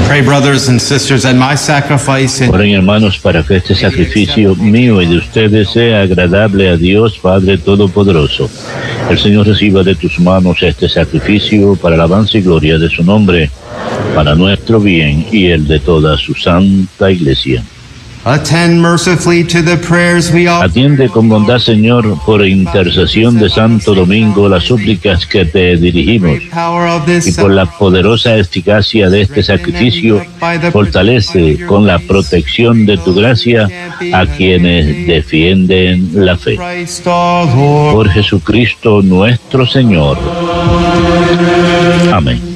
Pray, brothers and sisters, that my sacrifice and Oren, hermanos, para que este sacrificio mío y de ustedes sea agradable a Dios Padre Todopoderoso. El Señor reciba de tus manos este sacrificio para alabanza y gloria de su nombre, para nuestro bien y el de toda su santa Iglesia. attend mercifully to the prayers we offer. Atiende con bondad, Señor, por intercesión de Santo Domingo, las súplicas que te dirigimos, Power of this y por la poderosa eficacia de este sacrificio, fortalece con la protección de tu gracia a quienes defienden la fe. Christ our Lord. Por Jesucristo nuestro Señor. Amén.